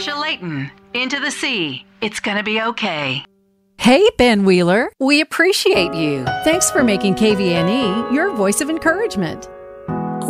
Sasha Layton, into the sea. It's gonna be okay. Hey, Ben Wheeler. We appreciate you. Thanks for making KVNE your voice of encouragement.